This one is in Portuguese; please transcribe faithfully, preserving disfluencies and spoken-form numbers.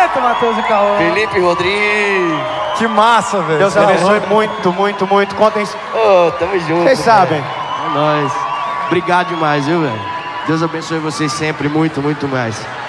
Beto, Matheus e Cauã. Felipe Rodrigues. Que massa, velho. Deus abençoe muito, muito, muito. Contem. Ô, tamo junto. Vocês sabem. É nóis. Obrigado demais, viu, velho? Deus abençoe vocês sempre muito, muito mais.